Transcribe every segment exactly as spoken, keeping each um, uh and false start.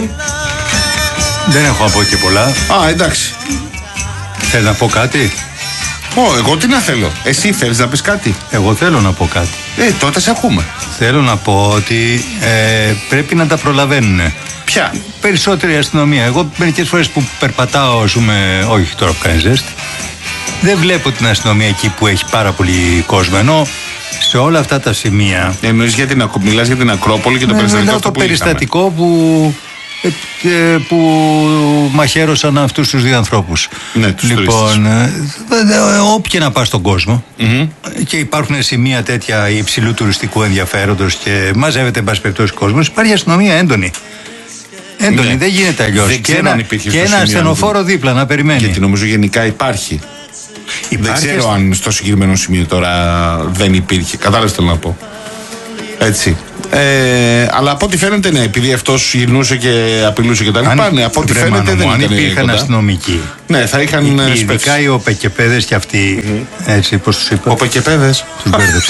Γιάννη. Δεν έχω να πω και πολλά. Α, εντάξει. Θέλει να πω κάτι? Ω, εγώ τι να θέλω. Εσύ θέλεις να πεις κάτι? Εγώ θέλω να πω κάτι. Ε, τότε σε ακούμε. Θέλω να πω ότι ε, πρέπει να τα προλαβαίνουν. Ποια? Περισσότερη αστυνομία. Εγώ μερικές φορές που περπατάω, ας πούμε, όχι τώρα που κάνει ζέστη, δεν βλέπω την αστυνομία εκεί που έχει πάρα πολύ κόσμο. Ενώ σε όλα αυτά τα σημεία. Εννοείς για την, μιλάς για την Ακρόπολη και το ναι, περιστατικό ναι, αυτό το που περιστατικό που, ε, ε, που μαχαίρωσαν αυτούς τους δύο ανθρώπους. Ναι, τους λοιπόν, ε, ε, όποια να πας στον κόσμο mm-hmm. και υπάρχουν σημεία τέτοια υψηλού τουριστικού ενδιαφέροντος και μαζεύεται εν πάση περιπτώσει κόσμος, υπάρχει αστυνομία έντονη. Έντονη, ναι. Δεν γίνεται αλλιώς. Και ένα, και ένα ασθενοφόρο δίπλα να περιμένει. Γιατί νομίζω γενικά υπάρχει. Υπάρχει. Δεν ξέρω αν στο συγκεκριμένο σημείο τώρα δεν υπήρχε. Κατάλαβες τι θέλω να πω. Έτσι. Ε, αλλά από ό,τι φαίνεται, ναι, επειδή αυτός γυρνούσε και απειλούσε και τα λοιπά, ναι, από ό,τι φαίνεται δεν αν ήταν. Υπήρχαν αστυνομικοί. Ναι, θα είχαν. Ειδικά οι οπεκεπέδες και αυτοί. Mm-hmm. Έτσι, πώς τους είπα. Οπεκεπέδες. Τους μπέρδεψα.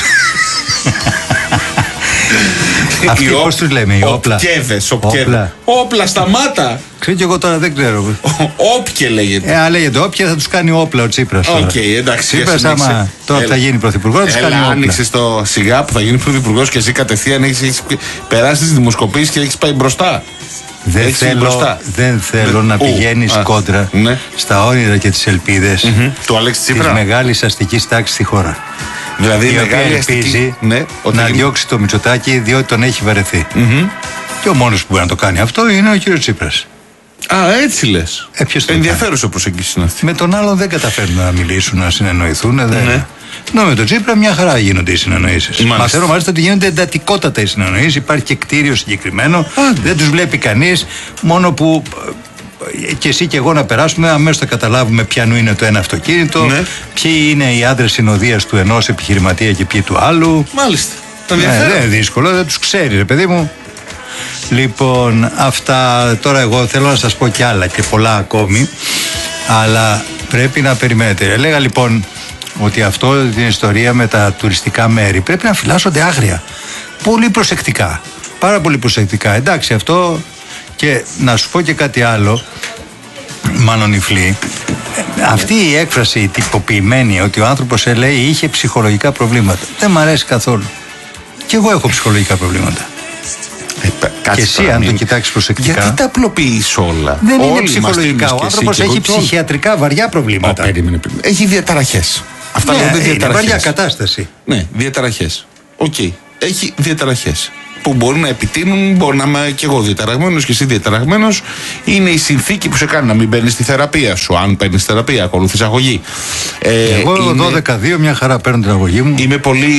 Αυτοί πώς τους λέμε, οι όπλα. Οπκέδες, όπλα. Όπλα, σταμάτα. Ξέρω και εγώ τώρα δεν ξέρω. Όπκε λέγεται. Ε, αν λέγεται όπια θα τους κάνει όπλα ο Τσίπρας. Οκ, okay, εντάξει. Τσίπρας άμα τώρα έλα. Θα γίνει πρωθυπουργός θα τους κάνει όπλα. Άνοιξες το σιγά που θα γίνει πρωθυπουργός και εσύ κατευθείαν έχεις, έχεις περάσει τις δημοσκοπήσεις και έχεις πάει μπροστά. Δεν θέλω, δεν θέλω να πηγαίνεις α, κόντρα ναι. στα όνειρα και τις ελπίδες mm-hmm. του Αλέξη Τσίπρα, της μεγάλης αστικής τάξης στη χώρα. Δηλαδή η οποία ελπίζει αστική, ναι, να είναι... διώξει το Μητσοτάκη διότι τον έχει βαρεθεί. Mm-hmm. Και ο μόνος που μπορεί να το κάνει αυτό είναι ο κύριος Τσίπρας. Α, έτσι λες. Ε, ενδιαφέρουσα προσέγγιση είναι αυτή. Με τον άλλον δεν καταφέρνουν να μιλήσουν, να συνεννοηθούν. Δεν... Ναι. Ενώ με τον Τσίπρα μια χαρά γίνονται οι συνεννοήσεις. Μαθαίνω μάλιστα ότι γίνονται εντατικότατα οι συνεννοήσεις. Υπάρχει και κτίριο συγκεκριμένο. Α, δεν τους βλέπει κανείς. Μόνο που και εσύ και εγώ να περάσουμε, αμέσως θα καταλάβουμε ποιανού είναι το ένα αυτοκίνητο, ναι. Ποιοι είναι οι άντρες συνοδείας του ενός επιχειρηματία και ποιοι του άλλου. Μάλιστα. Ναι, δεν είναι δύσκολο, δεν τους ξέρει, ρε παιδί μου. Λοιπόν, αυτά τώρα εγώ θέλω να σας πω κι άλλα και πολλά ακόμη, αλλά πρέπει να περιμένετε. Έλεγα λοιπόν ότι αυτό την ιστορία με τα τουριστικά μέρη πρέπει να φυλάσσονται άγρια. Πολύ προσεκτικά. Πάρα πολύ προσεκτικά. Εντάξει, αυτό. Και να σου πω και κάτι άλλο, μάλλον υφλή. Αυτή η έκφραση η τυποποιημένη ότι ο άνθρωπος λέει είχε ψυχολογικά προβλήματα δεν μ' αρέσει καθόλου. Και εγώ έχω ψυχολογικά προβλήματα. Ε, και εσύ αν το κοιτάξεις προσεκτικά. Γιατί τα απλοποιείς όλα? Δεν όλοι είναι ψυχολογικά. Ο άνθρωπος έχει ψυχιατρικά βαριά προβλήματα. Ο, περίμενε, περίμενε. Έχει διαταραχές. Αυτά ναι, λέγονται διαταραχές. Είναι βαριά κατάσταση. Ναι, διαταραχές. Οκ. Okay. Έχει διαταραχές. Που μπορεί να επιτείνουν, μπορεί να είμαι και εγώ διαταραγμένος και εσύ διαταραγμένος. Είναι η συνθήκη που σε κάνει να μην παίρνεις τη θεραπεία σου. Αν παίρνεις θεραπεία, ακολουθείς αγωγή. Ε, εγώ είναι... δώδεκα δύο μια χαρά παίρνω την αγωγή μου. Είμαι πολύ.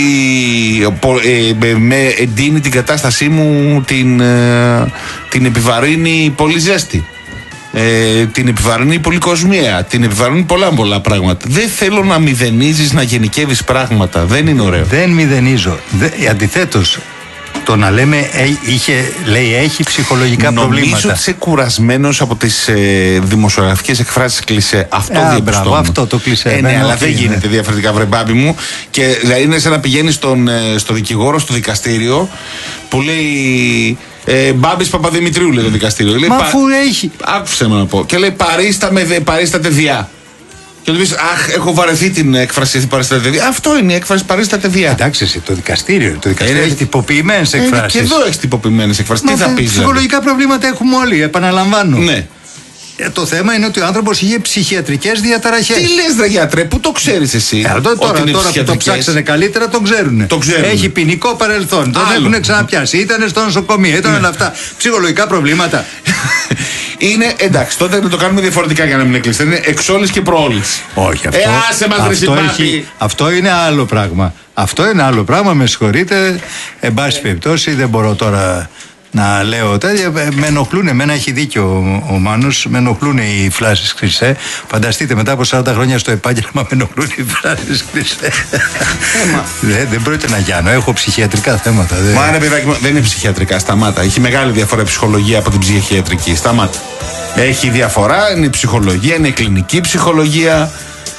Ε, με εντείνει την κατάστασή μου, την, ε, την επιβαρύνει πολύ ζέστη. Ε, την επιβαρύνει πολύ κοσμία. Την επιβαρύνει πολλά πολλά πράγματα. Δεν θέλω να μηδενίζεις, να γενικεύεις πράγματα. Δεν είναι ωραίο. Δεν μηδενίζω. Αντιθέτως. Το να λέμε ε, είχε, λέει, έχει ψυχολογικά νομίζω προβλήματα. Νομίζω ότι είσαι κουρασμένος από τις ε, δημοσιογραφικές εκφράσεις κλισέ. Αυτό ε, διαπιστώνω. Αυτό το κλισέ. Ε, ναι, ναι, αλλά δεν γίνεται είναι. διαφορετικά, βρε μπάμπη μου. Και δηλαδή είναι σαν να πηγαίνεις στον, ε, στο δικηγόρο, στο δικαστήριο, που λέει. Ε, Μπάμπης Παπαδημητρίου, λέει το δικαστήριο. Λέει, Μα αφού πα... έχει. Άκουσε με να πω. Και λέει παρίστα με, παρίστατε διά. Και του πει, αχ, έχω βαρεθεί την έκφραση παρίσταται διά. Αυτό είναι η έκφραση παρίσταται διά. Εντάξει, εσύ, το δικαστήριο. Το δικαστήριο έχει τυποποιημένες εκφράσεις. Και εδώ έχει τυποποιημένες εκφράσεις. Τι θα πει, ψυχολογικά προβλήματα έχουμε όλοι, επαναλαμβάνω. Ναι. Ε, το θέμα είναι ότι ο άνθρωπος είχε ψυχιατρικές διαταραχές. Τι λες, ρε γιατρέ, πού το ξέρεις εσύ? Ε, τώρα τώρα, τώρα που το ψάξανε καλύτερα τον ξέρουνε. Το ξέρουν. Έχει ποινικό παρελθόν. Τον έχουν ξαναπιάσει. Ήταν στο νοσοκομείο. Ήταν όλα αυτά. Ψυχολογικά προβλήματα. Είναι εντάξει, τότε να το κάνουμε διαφορετικά για να μην εκλειστεί. Είναι εξόλης και προόλης. Όχι, αυτό, ε, άσε μας, αυτό, έχει, αυτό είναι άλλο πράγμα. Αυτό είναι άλλο πράγμα, με συγχωρείτε. Εν πάση περιπτώσει, δεν μπορώ τώρα να λέω τέτοια. Με ενοχλούν, εμένα έχει δίκιο ο, ο Μάνος, με ενοχλούν οι φλάσεις χρυσέ. Φανταστείτε, μετά από σαράντα χρόνια στο επάγγελμα με ενοχλούν οι φλάσεις χρυσέ. δεν, δεν πρόκειται να γιάνω, έχω ψυχιατρικά θέματα. Δεν... Μα ρε παιδάκι, δεν είναι ψυχιατρικά, σταμάτα. Έχει μεγάλη διαφορά η ψυχολογία από την ψυχιατρική. Σταμάτα. Έχει διαφορά, είναι η ψυχολογία, είναι η κλινική ψυχολογία.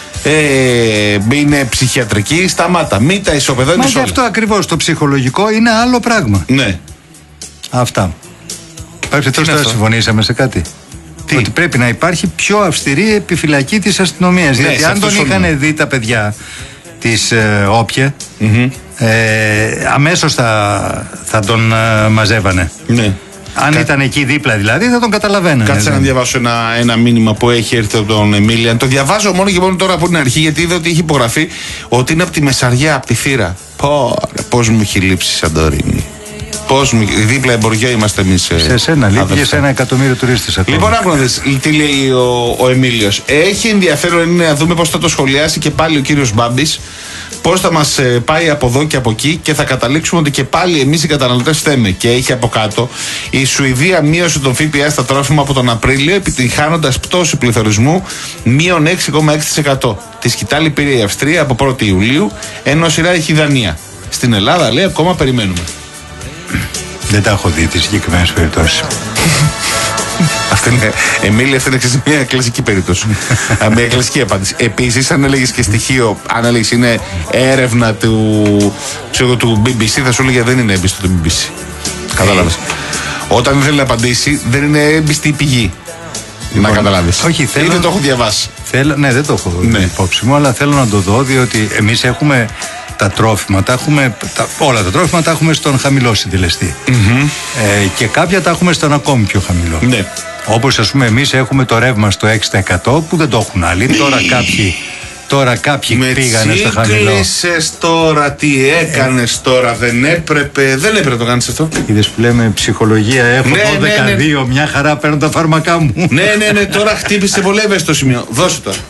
Ε, είναι ψυχιατρική, σταμάτα. Μην τα ισοπεδώνεις όλα. Μα και αυτό ακριβώς, το ψυχολογικό είναι άλλο πράγμα. Ναι. Αυτά. Υπάρχει τώρα συμφωνήσαμε σε κάτι. Τι? Ότι πρέπει να υπάρχει πιο αυστηρή επιφυλακή της αστυνομίας. Ναι, γιατί αν τον είχαν δει τα παιδιά της ε, Όπια, mm-hmm. ε, αμέσως θα, θα τον ε, μαζεύανε. Ναι. Αν Κα... ήταν εκεί δίπλα δηλαδή θα τον καταλαβαίνανε. Κάτσε να διαβάσω ένα, ένα μήνυμα που έχει έρθει από τον Εμίλιαν. Το διαβάζω μόνο και μόνο τώρα από την αρχή, γιατί είδα ότι έχει υπογραφεί ότι είναι από τη Μεσαριά, από τη Θήρα. Πω, πώς μου έχει λείψει η Σαντορίνη. Πώς μου, δίπλα εμποριό είμαστε εμείς. Σε σένα, λείπει σε ένα εκατομμύριο τουρίστες ακόμα. Λοιπόν, άκου να δεις τι λέει ο, ο Εμίλιος. Έχει ενδιαφέρον είναι να δούμε πώς θα το σχολιάσει και πάλι ο κύριος Μπάμπης. Πώς θα μας ε, πάει από εδώ και από εκεί και θα καταλήξουμε ότι και πάλι εμείς οι καταναλωτές φταίμε. Και έχει από κάτω η Σουηδία μείωσε τον ΦΠΑ στα τρόφιμα από τον Απρίλιο, επιτυγχάνοντας πτώση πληθωρισμού μείον έξι κόμμα έξι τοις εκατό. Τη σκητάλη πήρε η Αυστρία από πρώτη Ιουλίου, ενώ σειρά έχει η Δανία. Στην Ελλάδα λέει ακόμα περιμένουμε. Δεν τα έχω δει τις συγκεκριμένες περιπτώσεις. Αυτή είναι, Εμίλη, αυτή είναι μια κλασική περίπτωση. Μια κλασική απάντηση. Επίσης, αν έλεγες και στοιχείο, αν έλεγες είναι έρευνα του, ξέρω, του μπι μπι σι, θα σου έλεγε δεν είναι έμπιστο του μπι μπι σι. Κατάλαβες. Όταν δεν θέλει να απαντήσει, δεν είναι έμπιστη η πηγή. Λοιπόν, να καταλάβεις. Όχι, θέλω. Ή δεν το έχω διαβάσει. Θέλω, ναι, δεν το έχω ναι. υπόψη μου, αλλά θέλω να το δω, διότι εμείς έχουμε τα τρόφιμα, τα έχουμε, τα, όλα τα τρόφιμα τα έχουμε στον χαμηλό συντελεστή. Mm-hmm. Ε, και κάποια τα έχουμε στον ακόμη πιο χαμηλό. Ναι. Όπως ας πούμε εμείς έχουμε το ρεύμα στο έξι τοις εκατό που δεν το έχουν άλλοι. Τώρα κάποιοι, τώρα κάποιοι με πήγανε στο χαμηλό. Κλείσες τώρα, τι έκανες ε. τώρα, δεν έπρεπε, δεν έπρεπε να το κάνεις αυτό. Είδες που λέμε ψυχολογία, έχω ναι, δώδεκα δύο, ναι, ναι. Μια χαρά παίρνω τα φάρμακά μου. Ναι, ναι, ναι, τώρα χτύπησε πολύ ευαίσθητο σημείο. Δώσε τώρα.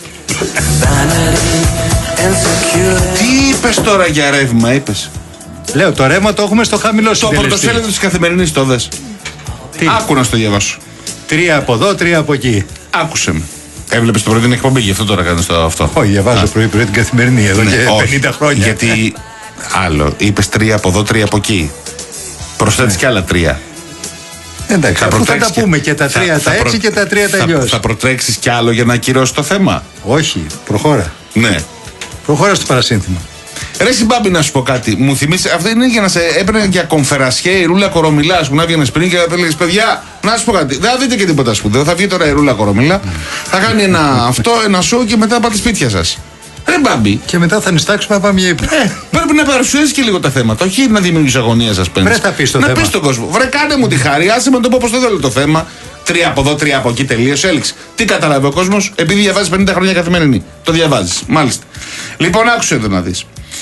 Τι είπες τώρα για ρεύμα, είπες? Λέω το ρεύμα το έχουμε στο χαμηλό συντελεστή. Το πρωτοσέλιδο της Καθημερινής το δες? Τι? Άκου να στο διαβάσω. Τρία από εδώ, τρία από εκεί. Άκουσε με. Έβλεπες το πρωί την εκπομπή, γι' αυτό τώρα κάνεις το αυτό. Όχι, διαβάζω πρωί-πρωί την Καθημερινή εδώ ναι, και όχι, πενήντα χρόνια. Γιατί άλλο, είπες τρία από εδώ, τρία από εκεί. Προσθέτεις ναι. κι άλλα τρία. Εντάξει, θα, θα τα πούμε και τα τρία θα, τα έτσι προ... και τα τρία τα αλλιώς. Θα, θα προτρέξεις κι άλλο για να ακυρώσεις το θέμα? Όχι, προχώρα. Ναι. Προχώρα στο παρασύνθημα. Ρε Συμπάμπη, να σου πω κάτι. Μου θυμίσει, αυτό είναι για να σε έπαιρνε για κομφερασιέ η Ρούλα Κορομιλά που να βγαίνει πριν και να πει: παιδιά, να σου πω κάτι. Δεν θα δείτε και τίποτα σπουδαίο. Θα βγει τώρα η Ρούλα Κορομιλά, mm. θα κάνει ένα αυτό, ένα σοου και μετά πάτε σπίτια σα. Ρε Μπάμπη. Και μετά θα νηστάξουμε να πάμε για ύπνο. Ε, πρέπει να παρουσιάζει και λίγο τα θέματα. Όχι να δημιουργήσει αγωνία, σα πέντε. Βρε, θα πει το να θέμα. Να πει στον κόσμο. Βρε, κάνε μου τη χάρη, άσε με να το πω πώ το θέλω το θέμα. Τρία από εδώ, τρία από εκεί, τελείωσε. Έληξε. Τι καταλάβει ο κόσμο, επειδή διαβάζει πενήντα χρόνια Καθημερινή. Το διαβάζει. Μάλιστα. Λοιπόν, άκουσε εδώ να δει.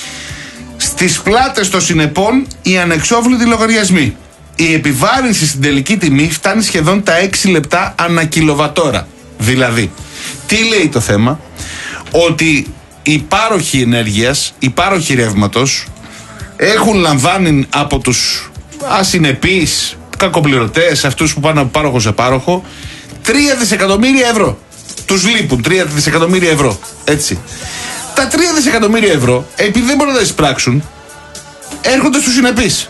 Στις πλάτες των συνεπών οι ανεξόφλητοι λογαριασμοί. Η επιβάρυνση στην τελική τιμή φτάνει σχεδόν τα έξι λεπτά ανά κιλοβατόρα. Δηλαδή, τι λέει το θέμα? Ότι οι πάροχοι ενέργειας, οι πάροχοι ρεύματος έχουν λαμβάνει από τους ασυνεπείς κακοπληρωτές, αυτούς που πάνε από πάροχο σε πάροχο, τρία δισεκατομμύρια ευρώ. Τους λείπουν τρία δισεκατομμύρια ευρώ. Έτσι. Τα τρία δισεκατομμύρια ευρώ, επειδή δεν μπορούν να τα εισπράξουν, έρχονται στους συνεπείς.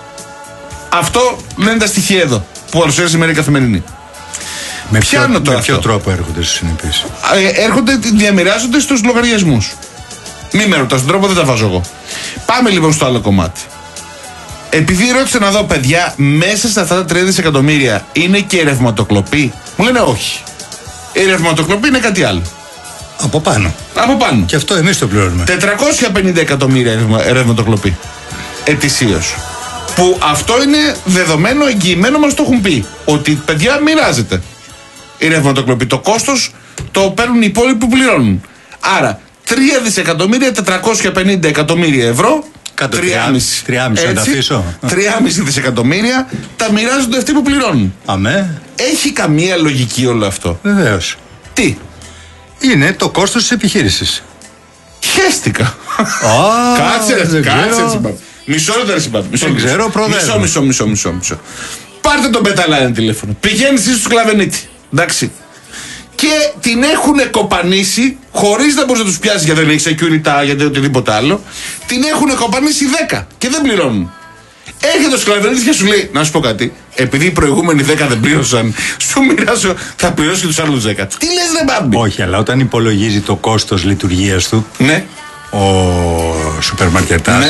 Αυτό λένε τα στοιχεία εδώ, που παρουσιάζει σήμερα η Καθημερινή. Με ποιο, με ποιο αυτό. τρόπο έρχονται στους συνεπείς? Ε, έρχονται, διαμοιράζονται στους λογαριασμούς. Μη με ρωτάς τον τρόπο, δεν τα βάζω εγώ. Πάμε λοιπόν στο άλλο κομμάτι. Επειδή ρώτησα να δω, παιδιά, μέσα σε αυτά τα τρία δισεκατομμύρια είναι και η ρευματοκλοπή. Μου λένε όχι. Η ρευματοκλοπή είναι κάτι άλλο. Από πάνω. Από πάνω. Και αυτό εμείς το πληρώνουμε. τετρακόσια πενήντα εκατομμύρια ρευματοκλοπή. Ετησίως. Που αυτό είναι δεδομένο, εγγυημένο, μας το έχουν πει. Ότι παιδιά μοιράζεται η ρευματοκλοπή. Το κόστος το παίρνουν οι υπόλοιποι που πληρώνουν. Άρα τρία δισεκατομμύρια τετρακόσια πενήντα εκατομμύρια ευρώ. Κάτω τρία κόμμα πέντε να τα αφήσω. τρία κόμμα πέντε δισεκατομμύρια τα μοιράζονται αυτοί που πληρώνουν. Αμέ. Έχει καμία λογική όλο αυτό? Βεβαίως. Τι? Είναι το κόστος της επιχείρησης. Χαίστηκα. Κάτσε ρε, κάτσε ρε. Μισό λεπτό συμπάθει. Μισό, ξέρω, μισό, μισό, μισό, μισό, μισό. Πάρτε τον πεταλά τηλέφωνο. Πηγαίνει εσύ στο Σκλαβενίτη. Εντάξει. Και την έχουν κοπανίσει χωρίς να μπορεί να του πιάσει γιατί δεν έχει security, γιατί οτιδήποτε άλλο. Την έχουν κοπανίσει δέκα και δεν πληρώνουν. Έρχεται ο Σκλαβενίτη και σου λέει: να σου πω κάτι. Επειδή οι προηγούμενοι δέκα δεν πλήρωσαν, σου μοιράζω, θα πληρώσει και του άλλου δέκα. Τι λες, ρε Μπάμπη? Όχι, αλλά όταν υπολογίζει το κόστος λειτουργίας του. Ναι. Ο σούπερ μαρκετάς, ναι,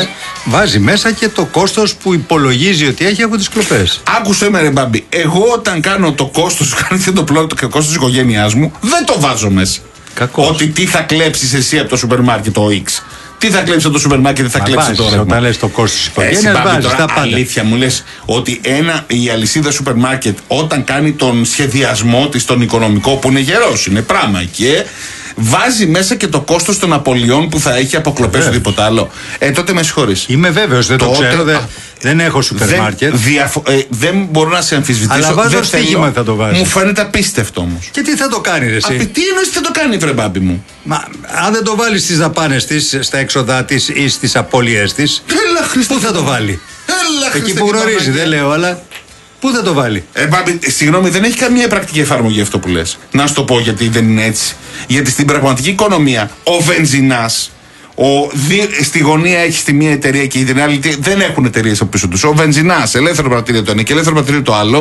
βάζει μέσα και το κόστος που υπολογίζει ότι έχει από τις κλοπές. Άκουσε με ρε Μπάμπη, εγώ όταν κάνω το κόστος, κάνω το πλότο και το κόστος της οικογένειάς μου, δεν το βάζω μέσα. Κακός. Ότι τι θα κλέψεις εσύ από το σούπερ μάρκετ το X. Τι θα κλέψει από το σούπερ μάρκετ, τι θα Μα κλέψει βάζεις, τώρα. Όταν λες το κόστος της οικογένειας, βάζεις τα πάντα. Αλήθεια μου λες ότι ένα, η αλυσίδα σούπερ μάρκετ όταν κάνει τον σχεδιασμό της, τον οικονομικό, που είναι γερός, είναι πράγμα εκεί, ε, βάζει μέσα και το κόστος των απολειών που θα έχει από κλοπές ή οτιδήποτε άλλο. Ε, τότε με συγχωρείς. Είμαι βέβαιος, δεν τότε, το ξέρω, δεν, δεν έχω σούπερ μάρκετ. Δεν, διαφο- ε, δεν μπορώ να σε αμφισβητήσω. Αλλά βάζω στοίχημα θα το βάζει. Μου φαίνεται απίστευτο όμως. Και τι θα το κάνει, ρε εσύ. Απ' τι εννοείς τι θα το κάνει, βρε Μπάμπη μου. Μα αν δεν το βάλει στις δαπάνες της, στα έξοδά της ή στις απώλειές της, πού θα το βάλει. Έλα, εκεί που γνωρίζει, δεν λέω, αλλά πού θα το βάλει. Ε, Μπάμπη, συγγνώμη, δεν έχει καμία πρακτική εφαρμογή αυτό που λες. Να σου το πω γιατί δεν είναι έτσι. Γιατί στην πραγματική οικονομία, ο βενζινάς, ο δι... στη γωνία έχει τη μία εταιρεία και την άλλη δεν έχουν εταιρείες από πίσω τους. Ο βενζινάς, ελεύθερο πρατήριο το ένα και ελεύθερο πρατήριο το άλλο,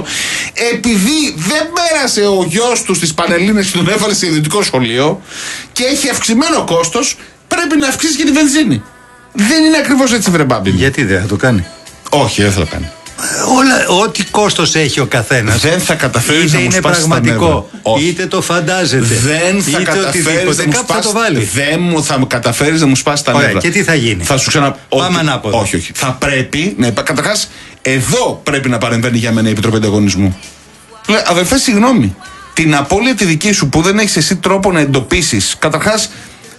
επειδή δεν πέρασε ο γιος του στις Πανελλήνες και τον έβαλε σε ιδιωτικό σχολείο και έχει αυξημένο κόστος, πρέπει να αυξήσει και τη βενζίνη. Δεν είναι ακριβώς έτσι, βρε Μπάμπη. Γιατί δεν θα το κάνει. Όχι, δεν θα το κάνει. Όλα, ό,τι κόστος έχει ο καθένας, δεν θα καταφέρει να μου είναι σπάσει πραγματικό, είτε το φαντάζεται, δεν θα καταφέρεις να μου σπάσει. Το βάλει. Δεν μου θα καταφέρεις να μου σπάσει τα νεύρα. Και τι θα γίνει. Θα σου ξανα... Πάμε ανάποδα. Όχι, όχι. Θα πρέπει να υπά... Καταρχάς, εδώ πρέπει να παρεμβαίνει για μένα η Επιτροπή Ανταγωνισμού. Λέει, αδερφέ, συγγνώμη. Την απώλεια τη δική σου που δεν έχεις εσύ τρόπο να εντοπίσεις. Καταρχάς,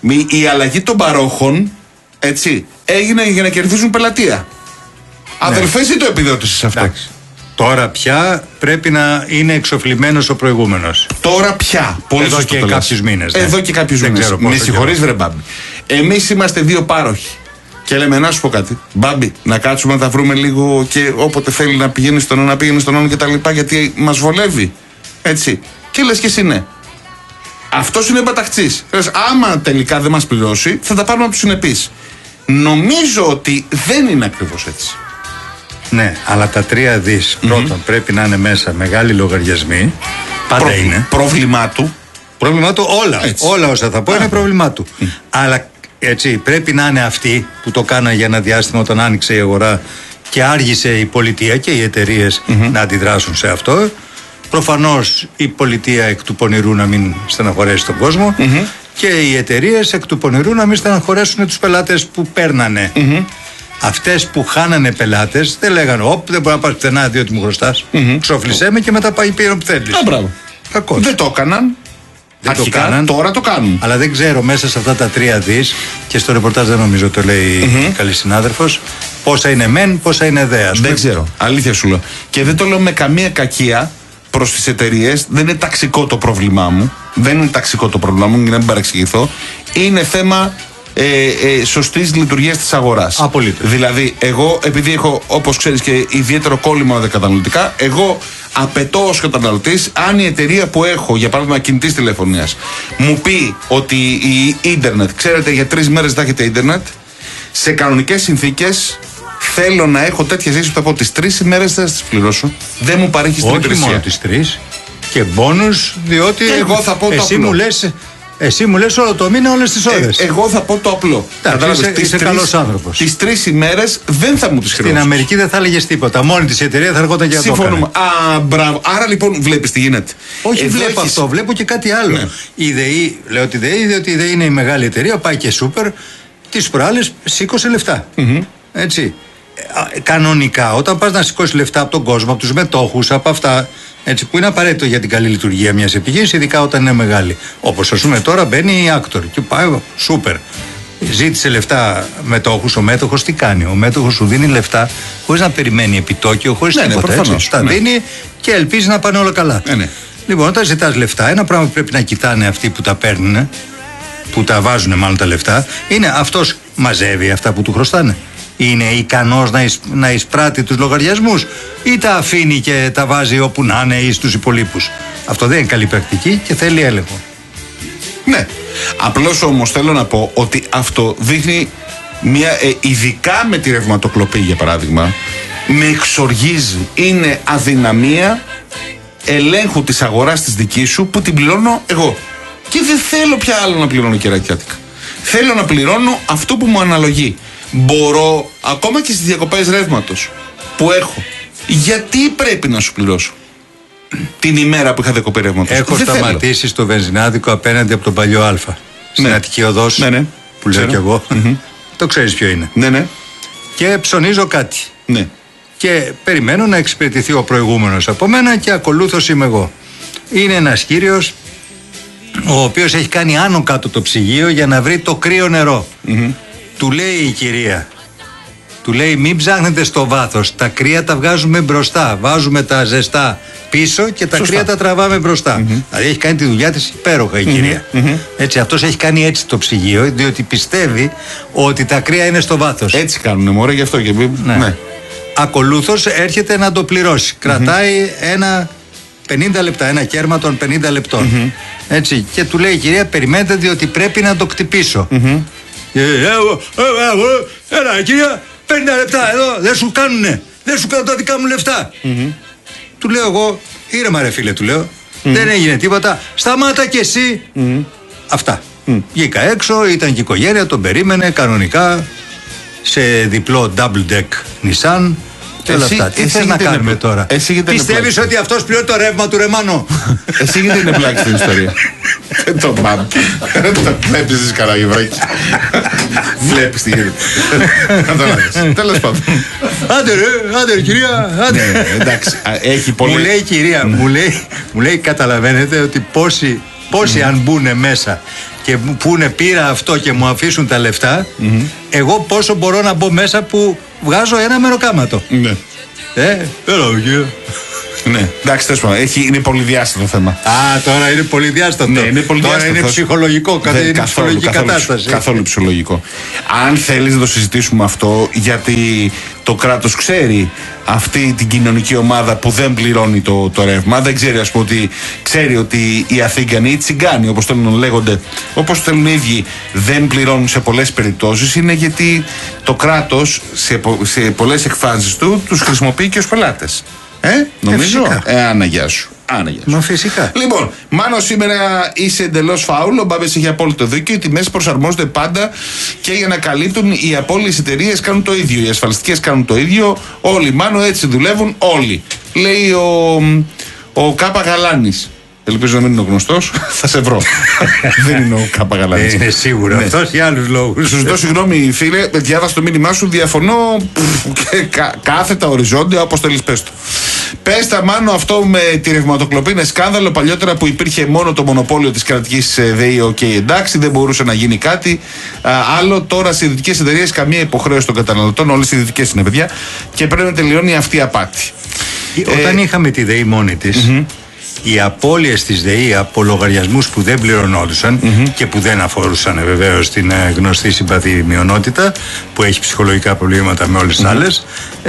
η αλλαγή των παρόχων, έτσι, έγινε για να κερδίζουν πελατεία. Ναι. Αδελφέ, ή το επιδότησες αυτό. Εντάξει. Τώρα πια πρέπει να είναι εξοφλημένος ο προηγούμενος. Τώρα πια. Πολύ Εδώ και κάποιους μήνες. Ναι. Εδώ και κάποιους μήνες. Με συγχωρείς, βρε Μπάμπη. Εμείς είμαστε δύο πάροχοι. Και λέμε να σου πω κάτι. Μπάμπη, να κάτσουμε να τα βρούμε λίγο και όποτε θέλει να πηγαίνει στον ένα, να πηγαίνει στον άλλο και τα λοιπά, γιατί μας βολεύει. Έτσι. Και λες και εσύ ναι. Αυτός είναι μπαταχτσής. Άμα τελικά δεν μας πληρώσει, θα τα πάρουμε από τους συνεπείς. Νομίζω ότι δεν είναι ακριβώς έτσι. Ναι, αλλά τα τρία δις mm-hmm. πρώτον πρέπει να είναι μέσα μεγάλοι λογαριασμοί. Πάντα Προ, είναι. Πρόβλημά του. Πρόβλημά του όλα. Έτσι. Όλα όσα θα πω είναι πρόβλημά του. Mm. Αλλά έτσι πρέπει να είναι αυτοί που το κάναν για ένα διάστημα όταν άνοιξε η αγορά και άργησε η πολιτεία και οι εταιρείες mm-hmm. να αντιδράσουν σε αυτό. Προφανώς η πολιτεία εκ του πονηρού να μην στεναχωρέσει τον κόσμο mm-hmm. και οι εταιρείες εκ του πονηρού να μην στεναχωρέσουν τους πελάτες που παίρνανε. Mm-hmm. Αυτές που χάνανε πελάτες δεν λέγανε όπ, δεν μπορεί να πας πουθενά διότι μου χρωστάς. Mm-hmm. Ξοφλησέ με και μετά πάει πήρε που θέλεις. Α, μπράβο. Κακώς. Δεν το έκαναν. Δεν Αρχικά, το κάναν. Τώρα το κάνουν. Αλλά δεν ξέρω μέσα σε αυτά τα τρία δις, και στο ρεπορτάζ δεν νομίζω το λέει mm-hmm. η καλή συνάδελφος, πόσα είναι μεν, πόσα είναι δε. Δεν ξέρω. Αλήθεια σου λέω. Και δεν το λέω με καμία κακία προς τις εταιρείες. Δεν είναι ταξικό το πρόβλημά μου. Δεν είναι ταξικό το πρόβλημά μου, για να μην παρεξηγηθώ. Είναι θέμα Ε, ε, σωστής λειτουργίας της αγοράς. Απολύτως. Δηλαδή, εγώ, επειδή έχω, όπως ξέρεις, και ιδιαίτερο κόλλημα καταναλωτικά, εγώ απαιτώ ως καταναλωτής, αν η εταιρεία που έχω, για παράδειγμα κινητής τηλεφωνίας, μου πει ότι η ίντερνετ, ξέρετε, για τρεις μέρες θα έχετε ίντερνετ, σε κανονικές συνθήκες θέλω να έχω τέτοιες ζήσεις που θα πω τις τρεις ημέρες δεν θα τις πληρώσω. Δεν μου παρέχει την υπηρεσία. Όχι μόνο τις τρεις, και μπόνους, διότι εγώ θα πω το εσύ απλό. μου λες. Εσύ μου λες όλο το μήνα, όλες τις ώρες. Ε, εγώ θα πω το απλό. Είσαι, είσαι καλός άνθρωπος. Τις τρεις ημέρες δεν θα μου τις χρεώσεις. Στην Αμερική δεν θα έλεγες τίποτα. Μόνη της εταιρεία θα έρχονταν και να το έκανε. Α, μπράβο. Άρα λοιπόν βλέπεις τι γίνεται. Όχι, Εδώ βλέπω έχεις... αυτό. Βλέπω και κάτι άλλο. Ναι. Η ΔΕΗ, λέω ότι η ΔΕΗ, διότι η ΔΕΗ είναι η μεγάλη εταιρεία, πάει και σούπερ. Τις προάλλες σήκωσε λεφτά. Mm-hmm. Έτσι. Κανονικά, όταν πας να σηκώσεις λεφτά από τον κόσμο, από τους μετόχους, από αυτά. Έτσι, που είναι απαραίτητο για την καλή λειτουργία μιας επιχείρησης, ειδικά όταν είναι μεγάλη. Όπως ας πούμε τώρα μπαίνει η Άκτορ και πάει σούπερ. Ζήτησε λεφτά μετόχους, ο μέτοχος τι κάνει? Ο μέτοχος σου δίνει λεφτά χωρίς να περιμένει επιτόκιο, χωρίς ναι, τίποτα. Ναι, προφανώς, τα ναι. δίνει και ελπίζει να πάνε όλα καλά. Ναι, ναι. Λοιπόν, όταν ζητάς λεφτά, ένα πράγμα που πρέπει να κοιτάνε αυτοί που τα παίρνουν, που τα βάζουν μάλλον τα λεφτά, είναι αυτός μαζεύει αυτά που του χρωστάνε. Είναι ικανός να, εισ, να εισπράττει τους λογαριασμούς ή τα αφήνει και τα βάζει όπου να είναι ή στους υπολείπους? Αυτό δεν είναι καλή πρακτική και θέλει έλεγχο. Ναι. Απλώς όμως θέλω να πω ότι αυτό δείχνει μια, ε, ειδικά με τη ρευματοκλοπή για παράδειγμα, με εξοργίζει. Είναι αδυναμία ελέγχου της αγοράς της δικής σου που την πληρώνω εγώ. Και δεν θέλω πια άλλο να πληρώνω κερακιάτικα. Θέλω να πληρώνω αυτό που μου αναλογεί. μπορώ ακόμα και στις διακοπές ρεύματος που έχω, γιατί πρέπει να σου πληρώσω την ημέρα που είχα διακοπή ρεύματος? Έχω σταματήσει θέλω. στο βενζινάδικο απέναντι από τον παλιό Α. Στην ναι. Αττική Οδός, ναι, ναι. που λέω κι εγώ. Mm-hmm. Το ξέρεις ποιο είναι. Ναι, ναι. Και ψωνίζω κάτι. Ναι. Και περιμένω να εξυπηρετηθεί ο προηγούμενος από μένα και ακολούθως είμαι εγώ. Είναι ένας κύριος ο οποίος έχει κάνει άνω κάτω το ψυγείο για να βρει το κρύο νερό. Mm-hmm. Του λέει η κυρία, του λέει μην ψάχνετε στο βάθος, τα κρύα τα βγάζουμε μπροστά, βάζουμε τα ζεστά πίσω και τα Σωστά. κρύα τα τραβάμε μπροστά. Mm-hmm. Δηλαδή έχει κάνει τη δουλειά της υπέροχα η mm-hmm. κυρία. Mm-hmm. Έτσι, αυτός έχει κάνει έτσι το ψυγείο, διότι πιστεύει ότι τα κρύα είναι στο βάθος. Έτσι κάνουνε μωρέ, γι' αυτό και ναι. ναι. Ακολούθως έρχεται να το πληρώσει. Mm-hmm. Κρατάει ένα πενήντα λεπτά, ένα κέρμα των πενήντα λεπτών. Mm-hmm. Έτσι, και του λέει η κυρία, περιμένετε διότι πρέπει να το κτυπήσω. Mm-hmm. Έλα κυρία, πενήντα λεπτά εδώ, δεν σου κάνουνε, δεν σου κάνουν τα δικά μου λεφτά. Mm-hmm. Του λέω εγώ, ήρεμα ρε φίλε, του λέω, mm-hmm. δεν έγινε τίποτα, σταμάτα κι εσύ. Mm-hmm. Αυτά. Mm-hmm. Βγήκα έξω, ήταν και η οικογένεια, τον περίμενε κανονικά σε διπλό double deck Nissan και όλα αυτά. Τι θες να κάνουμε είναι, τώρα? Πιστεύεις ότι αυτός πληρώνει το ρεύμα του Ρεμάνο? Εσύ γιατί είναι πλάξη στην ιστορία? Δεν το πάμε. Δεν το βλέπεις εσύ καλά Γευράκη. Βλέπεις τι γίνεται. Τέλος πάντων. Άντε ρε, άντε ρε κυρία. Εντάξει, έχει πολύ. Μου λέει η κυρία, μου λέει καταλαβαίνετε ότι πόσοι Πόσοι mm-hmm. αν μπουν μέσα και πούνε πήρα αυτό και μου αφήσουν τα λεφτά, mm-hmm. εγώ πόσο μπορώ να μπω μέσα που βγάζω ένα μεροκάματο. Ναι. Ε, έλα κύριε. Ναι, εντάξει, τέλος πάντων, είναι πολυδιάστατο το θέμα. Α, τώρα είναι πολυδιάστατο. Ναι, είναι πολυδιάστατο. Τώρα είναι ψυχολογικό, δεν, είναι καθόλου, ψυχολογική καθόλου, κατάσταση. Καθόλου ψυχολογικό. Αν θέλεις να το συζητήσουμε αυτό, γιατί το κράτος ξέρει αυτή την κοινωνική ομάδα που δεν πληρώνει το, το ρεύμα, δεν ξέρει, ας πούμε, ότι ξέρει ότι οι Αθήγανοι, οι Τσιγκάνοι, όπως θέλουν να λέγονται, όπως θέλουν οι ίδιοι, δεν πληρώνουν σε πολλές περιπτώσεις, είναι γιατί το κράτος σε, σε πολλές εκφάνσεις του τους χρησιμοποιεί και ως πελάτες. Ε, νομίζω. Ε, Άννα, γεια σου. Άννα, γεια σου. Μα φυσικά. Λοιπόν, Μάνο, σήμερα είσαι εντελώς φάουλ. Ο Μπάμπης έχει απόλυτο δίκιο. Οι τιμές προσαρμόζονται πάντα και για να καλύπτουν οι απώλειες εταιρείες κάνουν το ίδιο. Οι ασφαλιστικές κάνουν το ίδιο. Όλοι, Μάνο, έτσι δουλεύουν όλοι. Λέει ο, ο Κάπα Γαλάνης. Ελπίζω να μην είναι ο γνωστός. Θα σε βρω. Δεν είναι ο Κάπα Γαλάνης. Είναι σίγουρο. Ναι. Αυτός για άλλους λόγους. Σου ζητώ συγγνώμη, φίλε. Διάβασα το μήνυμά σου. Διαφωνώ και κα, κάθετα οριζόντια, όπως θέλεις πες το. Πες τα, Μάνο, αυτό με τη ρευματοκλοπή είναι σκάνδαλο. Παλιότερα που υπήρχε μόνο το μονοπόλιο της κρατικής ΔΕΗ, οκ, okay, εντάξει, δεν μπορούσε να γίνει κάτι α, άλλο. Τώρα σε ιδιωτικές εταιρείες καμία υποχρέωση των καταναλωτών. Όλες οι ιδιωτικές είναι, παιδιά. Και πρέπει να τελειώνει αυτή η απάτη. Όταν ε, είχαμε τη ΔΕΗ μόνη της, mm-hmm. οι απώλειες της ΔΕΗ από λογαριασμούς που δεν πληρωνόντουσαν mm-hmm. και που δεν αφορούσαν βεβαίως την ε, γνωστή συμπαθή μειονότητα που έχει ψυχολογικά προβλήματα με όλες τις mm-hmm. άλλες,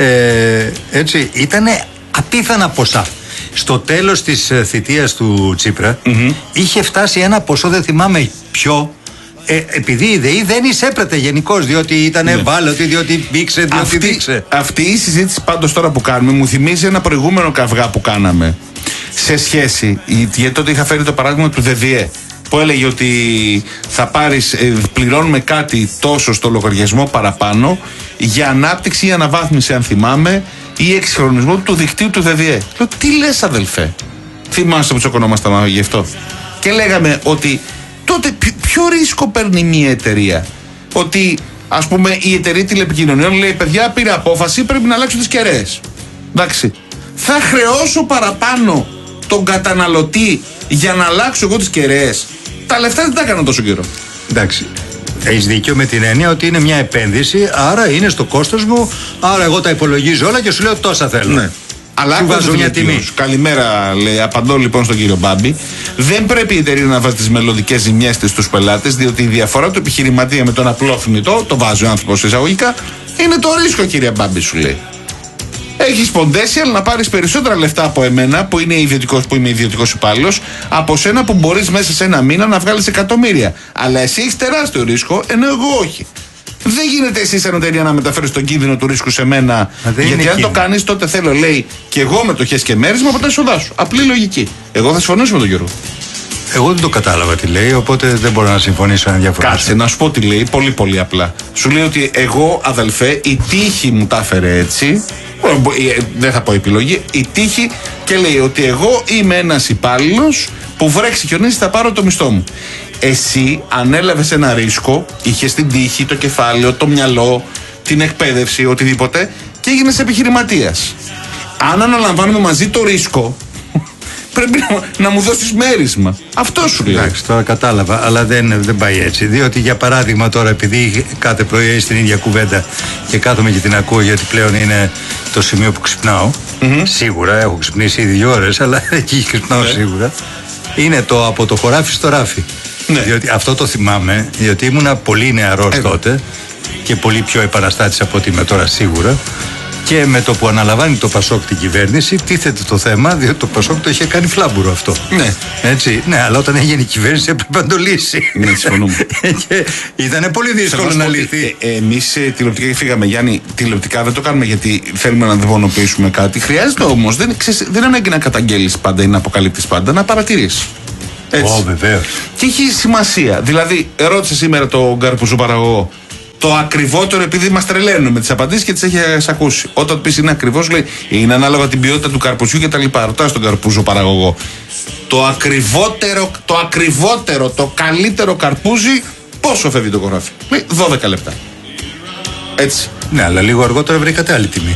ε, έτσι, ήτανε απίθανα ποσά. Στο τέλος της ε, θητείας του Τσίπρα mm-hmm. είχε φτάσει ένα ποσό, δεν θυμάμαι ποιο, ε, επειδή η ΔΕΗ δεν εισέπρατε γενικώς, διότι ήταν ναι. ευάλωτη, διότι μπήξε, διότι αυτή, δείξε. Αυτή η συζήτηση πάντως τώρα που κάνουμε μου θυμίζει ένα προηγούμενο καυγά που κάναμε σε σχέση, γιατί τότε είχα φέρει το παράδειγμα του ΔΔΕ που έλεγε ότι θα πάρεις, πληρώνουμε κάτι τόσο στο λογαριασμό παραπάνω για ανάπτυξη ή αναβάθμιση, αν θυμάμαι, ή εξυγχρονισμό του δικτύου του ΔΔΕ. Λέω, τι λες αδελφέ? Θυμάστε που τσοκωνόμασταν γι' αυτό? Και λέγαμε ότι τότε ποιο, ποιο ρίσκο παίρνει μια εταιρεία? Ότι ας πούμε η εταιρεία τηλεπικοινωνιών λέει, παιδιά, πήρε απόφαση, πρέπει να αλλάξω τις κεραίες. Εντάξει. Θα χρεώσω παραπάνω τον καταναλωτή για να αλλάξω εγώ τις κεραίες? Τα λεφτά δεν τα έκανα τόσο καιρό. Εντάξει. Έχεις δίκιο με την έννοια ότι είναι μια επένδυση, άρα είναι στο κόστος μου, άρα εγώ τα υπολογίζω όλα και σου λέω τόσα θέλω. Ναι. Αλλά σου βάζω μια τιμή. Καλημέρα, λέει. Απαντώ λοιπόν στον κύριο Μπάμπη. Δεν πρέπει η εταιρεία να βάζει τις μελλοντικές ζημιές της στους πελάτες, διότι η διαφορά του επιχειρηματία με τον απλό θνητό, το βάζει ο άνθρωπος εισαγωγικά, είναι το ρίσκο, κύριε Μπάμπη, σου λέει. Έχεις potential να πάρεις περισσότερα λεφτά από εμένα, που, είναι ιδιωτικός, που είμαι ιδιωτικός υπάλληλος, από σένα που μπορείς μέσα σε ένα μήνα να βγάλεις εκατομμύρια. Αλλά εσύ έχεις τεράστιο ρίσκο, ενώ εγώ όχι. Δεν γίνεται εσύ σαν εταιρεία να μεταφέρεις τον κίνδυνο του ρίσκου σε μένα. Γιατί αν το κάνεις, τότε θέλω, λέει, και εγώ μετοχές και μέρισμα από τα έσοδά σου. Απλή λογική. Εγώ θα συμφωνήσω με τον Γιώργο. Εγώ δεν το κατάλαβα τι λέει, οπότε δεν μπορώ να συμφωνήσω να διαφωνήσω. Κάτσε να σου πω τι λέει, πολύ πολύ απλά. Σου λέει ότι εγώ, αδελφέ, η τύχη μου τα έφερε έτσι. Δεν θα πω επιλογή. Η τύχη, και λέει ότι εγώ είμαι ένας υπάλληλος που βρέξει χιονίσει, θα πάρω το μισθό μου. Εσύ ανέλαβες ένα ρίσκο, είχες την τύχη, το κεφάλαιο, το μυαλό, την εκπαίδευση, οτιδήποτε, και έγινες επιχειρηματίας. Αν αναλαμβάνουμε μαζί το ρίσκο, πρέπει να, να μου δώσεις μέρισμα. Αυτό σου λέω. Εντάξει, τώρα κατάλαβα, αλλά δεν, δεν πάει έτσι. Διότι για παράδειγμα τώρα, επειδή κάθε πρωί στην ίδια κουβέντα και κάθομαι και την ακούω, γιατί πλέον είναι το σημείο που ξυπνάω. Mm-hmm. Σίγουρα έχω ξυπνήσει ήδη δύο ώρες, αλλά εκεί ξυπνάω yeah. σίγουρα. Είναι το από το χωράφι στο ράφι. Ναι. Διότι αυτό το θυμάμαι, διότι ήμουνα πολύ νεαρός ε, τότε και πολύ πιο επαναστάτης από ότι είμαι τώρα σίγουρα. Και με το που αναλαμβάνει το Πασόκ την κυβέρνηση, τίθεται το θέμα, διότι το Πασόκ το είχε κάνει φλάμπουρο αυτό. Ναι. Έτσι, ναι, αλλά όταν έγινε η κυβέρνηση έπρεπε να το λύσει. Ναι, συμφωνούμε. Και ήταν πολύ δύσκολο να λυθεί. Ε, ε, Εμείς ε, τηλεοπτικά φύγαμε, Γιάννη, τηλεοπτικά δεν το κάνουμε γιατί θέλουμε να δαιμονοποιήσουμε κάτι. Χρειάζεται όμως, δεν, δεν ανάγκη να καταγγέλεις πάντα ή να αποκαλύπτεις πάντα, να παρατηρείς. Ω, βεβαίως. Και έχει σημασία. Δηλαδή, ρώτησε σήμερα τον Καρπουζού παραγωγό το ακριβότερο, επειδή μας τρελαίνουν με τις απαντήσεις και τις έχεις ακούσει. Όταν πεις είναι ακριβώς, λέει είναι ανάλογα την ποιότητα του καρπουζιού και τα λοιπά. Ρωτάς τον Καρπούζο παραγωγό. Το ακριβότερο, το ακριβότερο, το καλύτερο καρπούζι, πόσο φεύγει το χωράφι? Λέει δώδεκα λεπτά. Έτσι. Ναι, αλλά λίγο αργότερα βρήκατε άλλη τιμή.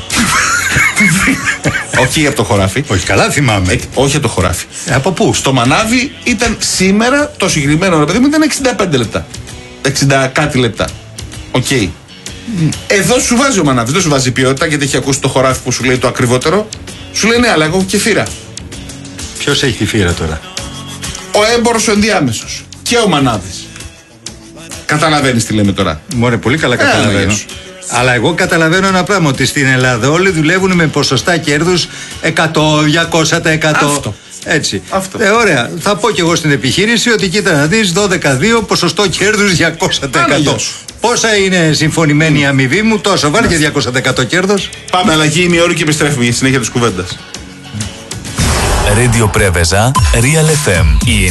Όχι από το χωράφι. Όχι, καλά θυμάμαι. Ε, όχι από το χωράφι. Ε, από πού? Στο μανάβι ήταν σήμερα το συγκεκριμένο, ρε παιδί μου, ήταν εξήντα πέντε λεπτά. εξήντα κάτι λεπτά. Οκ. Okay. Mm. Εδώ σου βάζει ο μανάβης, δεν σου βάζει ποιότητα, γιατί έχει ακούσει το χωράφι που σου λέει το ακριβότερο. Σου λέει ναι, αλλά εγώ έχω και φύρα. Ποιος έχει τη φύρα τώρα? Ο έμπορος ο ενδιάμεσος. Και ο μανάβης. Καταλαβαίνεις τι λέμε τώρα? Μωρέ, πολύ καλά καταλαβαίνω. Ε, αλλά εγώ καταλαβαίνω ένα πράγμα, ότι στην Ελλάδα όλοι δουλεύουν με ποσοστά κέρδους εκατό με διακόσια τοις εκατό. Αυτό. Έτσι. Αυτό. Ε, ωραία. Θα πω κι εγώ στην επιχείρηση ότι κοίτα να δεις, δώδεκα δύο ποσοστό κέρδους διακόσια τοις εκατό. Πόσα είναι συμφωνημένη η αμοιβή μου? Τόσο, βάλει και διακόσια τοις εκατό κέρδος. Πάμε, αλλαγή ημιώρου και επιστρέφουμε για συνέχεια της κουβέντας. Radio Preveza, Real εφ εμ. Η